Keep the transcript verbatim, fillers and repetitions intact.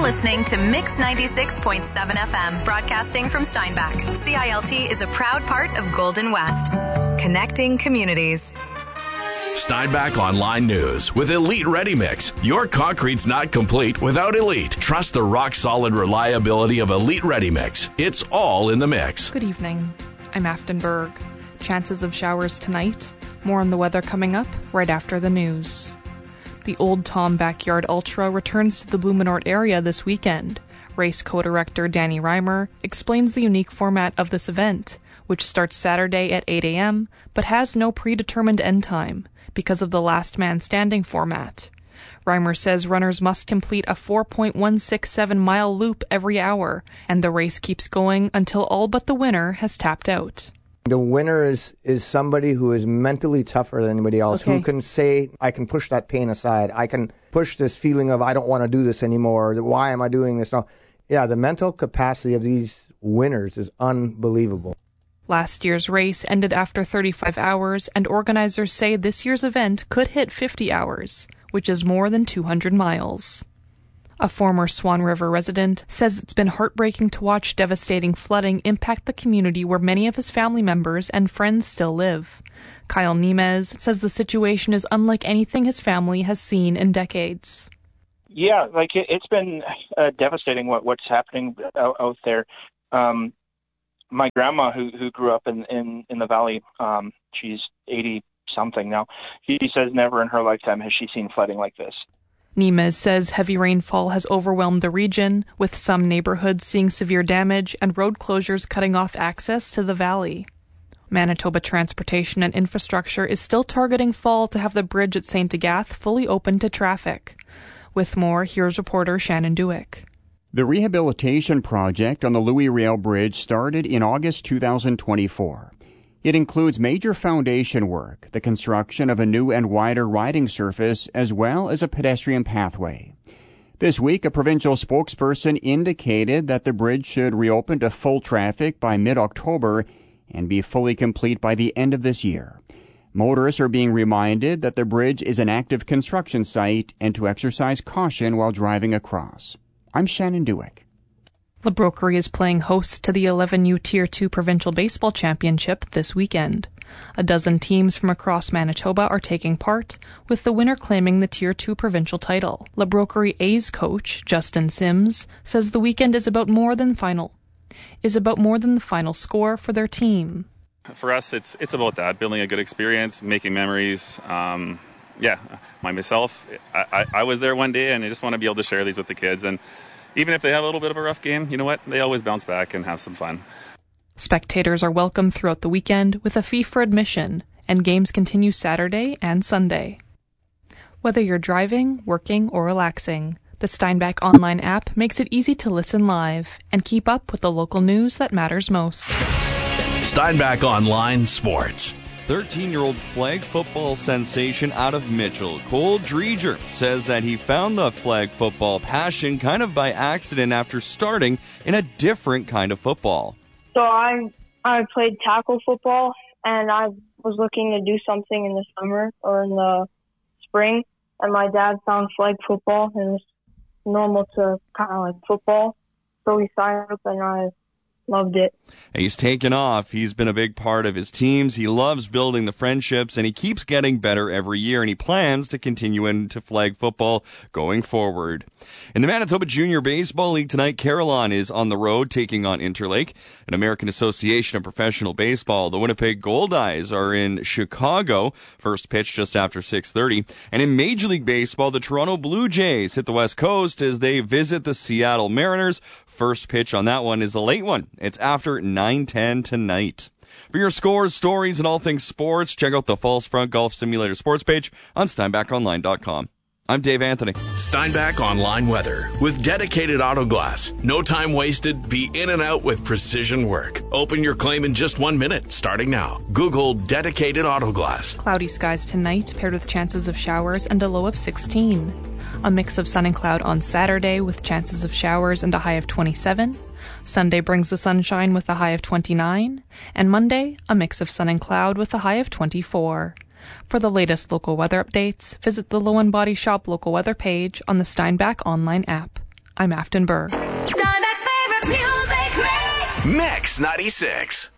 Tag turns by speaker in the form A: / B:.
A: listening to Mix ninety-six point seven F M, broadcasting from Steinbach. C I L T is a proud part of Golden West, connecting communities.
B: Steinbach Online News with Elite Ready Mix. Your concrete's not complete without Elite. Trust the rock-solid reliability of Elite Ready Mix. It's all in the mix.
C: Good evening. I'm Aftenberg. Chances of showers tonight. More on the weather coming up right after the news. The Old Tom Backyard Ultra returns to the Blumenort area this weekend. Race co-director Danny Reimer explains the unique format of this event, which starts Saturday at eight a.m. but has no predetermined end time because of the last man standing format. Reimer says runners must complete a four point one six seven mile loop every hour, and the race keeps going until all but the winner has tapped out.
D: The winner is, is somebody who is mentally tougher than anybody else, okay. Who can say, I can push that pain aside. I can push this feeling of, I don't want to do this anymore. Why am I doing this? No. Yeah, the mental capacity of these winners is unbelievable.
C: Last year's race ended after thirty-five hours, and organizers say this year's event could hit fifty hours, which is more than two hundred miles. A former Swan River resident says it's been heartbreaking to watch devastating flooding impact the community where many of his family members and friends still live. Kyle Nemez says the situation is unlike anything his family has seen in decades.
E: Yeah, like it, it's been uh, devastating what, what's happening out, out there. Um, my grandma, who who grew up in, in, in the valley, um, she's eighty-something now, she says never in her lifetime has she seen flooding like this.
C: Nemez says heavy rainfall has overwhelmed the region, with some neighborhoods seeing severe damage and road closures cutting off access to the valley. Manitoba Transportation and Infrastructure is still targeting fall to have the bridge at Saint Agath fully open to traffic. With more, here's reporter Shannon Dewick.
F: The rehabilitation project on the Louis Riel Bridge started in August two thousand twenty-four. It includes major foundation work, the construction of a new and wider riding surface, as well as a pedestrian pathway. This week, a provincial spokesperson indicated that the bridge should reopen to full traffic by mid-October and be fully complete by the end of this year. Motorists are being reminded that the bridge is an active construction site and to exercise caution while driving across. I'm Shannon Dewick.
C: La Broquerie is playing host to the eleven U Tier two Provincial Baseball Championship this weekend. A dozen teams from across Manitoba are taking part, with the winner claiming the Tier two provincial title. La Broquerie A's coach, Justin Sims, says the weekend is about more than final, is about more than the final score for their team.
G: For us, it's it's about that, building a good experience, making memories. Um, yeah, my myself, I, I, I was there one day, and I just want to be able to share these with the kids. And even if they have a little bit of a rough game, you know what? They always bounce back and have some fun.
C: Spectators are welcome throughout the weekend with a fee for admission, and games continue Saturday and Sunday. Whether you're driving, working, or relaxing, the Steinbach Online app makes it easy to listen live and keep up with the local news that matters most.
B: Steinbach Online Sports.
H: thirteen-year-old flag football sensation out of Mitchell, Cole Dreger, says that he found the flag football passion kind of by accident after starting in a different kind of football.
I: So I I played tackle football, and I was looking to do something in the summer or in the spring, and my dad found flag football, and it was normal to kind of like football. So we signed up, and I loved it.
H: He's taken off. He's been a big part of his teams. He loves building the friendships, and he keeps getting better every year, and he plans to continue into flag football going forward. In the Manitoba Junior Baseball League tonight, Carillon is on the road taking on Interlake. An American Association of Professional Baseball, the Winnipeg Goldeyes are in Chicago. First pitch just after six thirty. And in Major League Baseball, the Toronto Blue Jays hit the West Coast as they visit the Seattle Mariners. First pitch on that one is a late one. It's after nine ten tonight. For your scores, stories, and all things sports, check out the False Front Golf Simulator sports page on Steinbach Online dot com. I'm Dave Anthony.
B: Steinbach Online Weather with Dedicated Auto Glass. No time wasted. Be in and out with precision work. Open your claim in just one minute, starting now. Google Dedicated Auto Glass.
C: Cloudy skies tonight, paired with chances of showers and a low of sixteen. A mix of sun and cloud on Saturday with chances of showers and a high of twenty-seven. Sunday brings the sunshine with a high of twenty-nine. And Monday, a mix of sun and cloud with a high of twenty-four. For the latest local weather updates, visit the Low and Body Shop local weather page on the Steinbach Online app. I'm Afton Berg.
B: Steinbach's favorite music mix. Mix ninety-six.